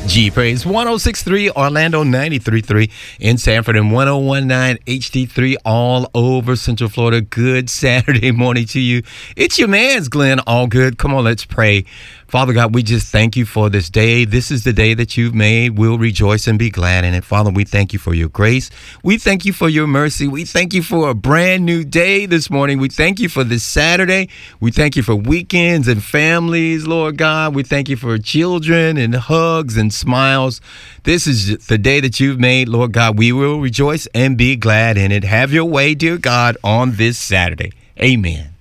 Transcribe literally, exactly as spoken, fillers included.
G Praise one oh six point three, Orlando ninety-three point three in Sanford, and one oh one point nine H D three all over Central Florida. Good Saturday morning to you. It's your man's Glenn Allgood. Come on, let's pray. Father God, we just thank you for this day. This is the day that you've made. We'll rejoice and be glad in it. Father, we thank you for your grace. We thank you for your mercy. We thank you for a brand new day this morning. We thank you for this Saturday. We thank you for weekends and families, Lord God. We thank you for children and hugs and smiles. This is the day that you've made, Lord God. We will rejoice and be glad in it. Have your way, dear God, on this Saturday. Amen.